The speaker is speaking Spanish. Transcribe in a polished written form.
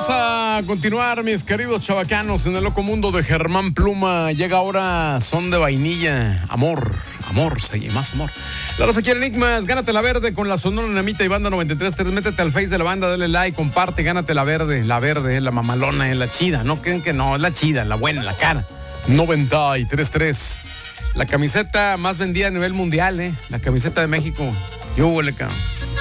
Vamos a continuar, mis queridos chavacanos, en el loco mundo de Germán Pluma. Llega ahora Son de Vainilla. Amor, sí, más amor. La raza quiere enigmas. Gánate la verde con la Sonora Dinamita y Banda 93.3. Métete al Face de la banda, dale like, comparte, gánate la verde. La verde, la mamalona, es la chida. No creen que no, es la chida, la buena, la cara. 93.3. La camiseta más vendida a nivel mundial, La camiseta de México. Yo huele, cabrón.